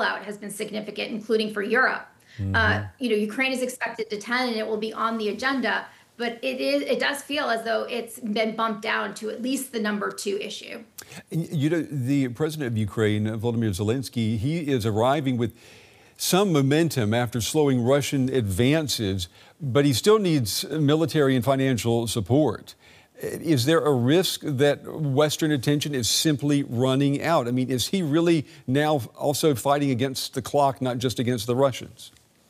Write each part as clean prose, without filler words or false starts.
fallout has been significant, including for Europe. Ukraine is expected to attend, and it will be on the agenda. But it does feel as though it's been bumped down to at least the #2 issue. The president of Ukraine, Volodymyr Zelensky, he is arriving with some momentum after slowing Russian advances, but he still needs military and financial support. Is there a risk that Western attention is simply running out? I mean, is he really now also fighting against the clock, not just against the Russians?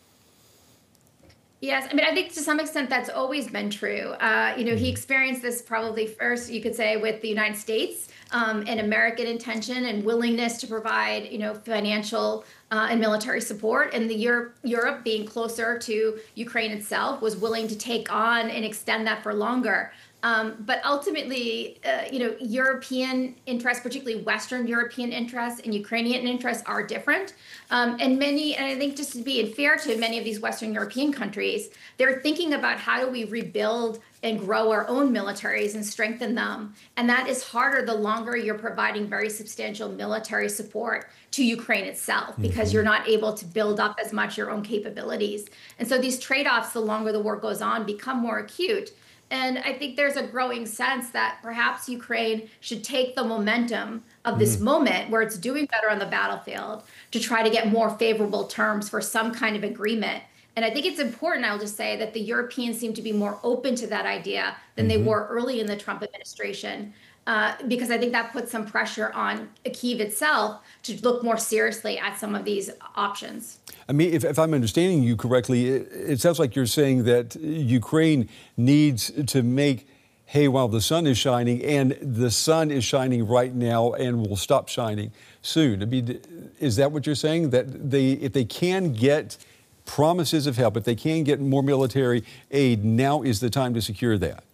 Yes, I mean, I think to some extent that's always been true. He experienced this probably first, you could say, with the United States and American intention and willingness to provide, financial and military support. And Europe being closer to Ukraine itself was willing to take on and extend that for longer. But ultimately, European interests, particularly Western European interests and Ukrainian interests, are different. And I think just to be fair to many of these Western European countries, they're thinking about how do we rebuild and grow our own militaries and strengthen them. And that is harder the longer you're providing very substantial military support to Ukraine itself, because you're not able to build up as much your own capabilities. And so these trade-offs, the longer the war goes on, become more acute. And I think there's a growing sense that perhaps Ukraine should take the momentum of this moment where it's doing better on the battlefield to try to get more favorable terms for some kind of agreement. And I think it's important, I'll just say, that the Europeans seem to be more open to that idea than they were early in the Trump administration, because I think that puts some pressure on Kyiv itself to look more seriously at some of these options. I mean, if I'm understanding you correctly, it sounds like you're saying that Ukraine needs to make hay while the sun is shining, and the sun is shining right now and will stop shining soon. I mean, is that what you're saying? That if they can get promises of help, if they can get more military aid, now is the time to secure that?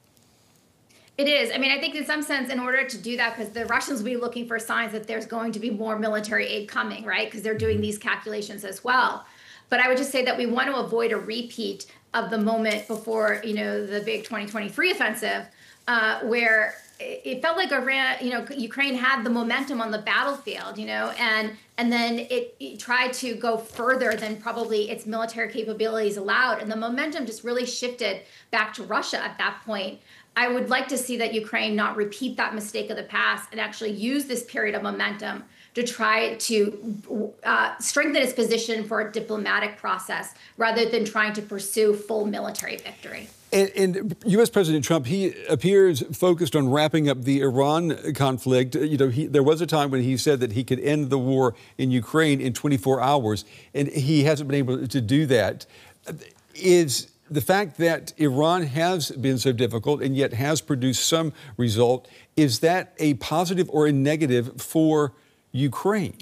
It is. I mean, I think in some sense, in order to do that, because the Russians will be looking for signs that there's going to be more military aid coming, right? Because they're doing these calculations as well. But I would just say that we want to avoid a repeat of the moment before, the big 2023 offensive, where it felt like Ukraine had the momentum on the battlefield, and then it tried to go further than probably its military capabilities allowed. And the momentum just really shifted back to Russia at that point. I would like to see that Ukraine not repeat that mistake of the past and actually use this period of momentum to try to strengthen its position for a diplomatic process rather than trying to pursue full military victory. And U.S. President Trump, he appears focused on wrapping up the Iran conflict. There was a time when he said that he could end the war in Ukraine in 24 hours, and he hasn't been able to do that. Is the fact that Iran has been so difficult and yet has produced some result, is that a positive or a negative for Ukraine?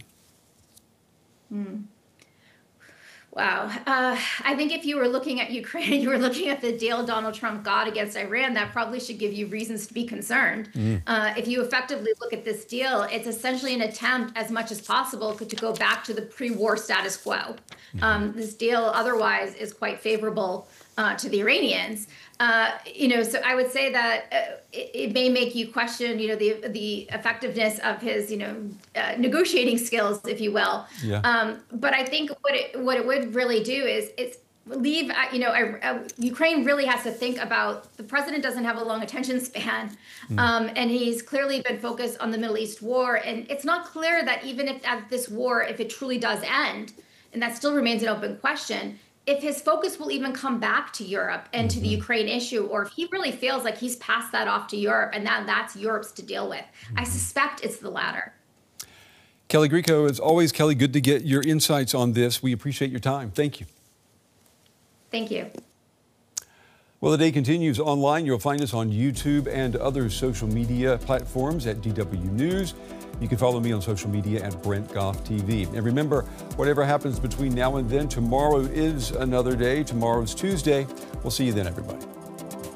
Wow. I think if you were looking at Ukraine, you were looking at the deal Donald Trump got against Iran, that probably should give you reasons to be concerned. If you effectively look at this deal, it's essentially an attempt as much as possible to go back to the pre-war status quo. This deal otherwise is quite favorable to the Iranians. So I would say that it may make you question, the effectiveness of his, negotiating skills, if you will. Yeah. But I think what it would really do is leave, Ukraine really has to think about, the president doesn't have a long attention span, and he's clearly been focused on the Middle East war. And it's not clear that even if this war, if it truly does end, and that still remains an open question, if his focus will even come back to Europe and to the Ukraine issue, or if he really feels like he's passed that off to Europe and that's Europe's to deal with. I suspect it's the latter. Kelly Grieco, as always, Kelly, good to get your insights on this. We appreciate your time. Thank you. Thank you. Well, the day continues online. You'll find us on YouTube and other social media platforms at DW News. You can follow me on social media at Brent Goff TV. And remember, whatever happens between now and then, tomorrow is another day. Tomorrow's Tuesday. We'll see you then, everybody.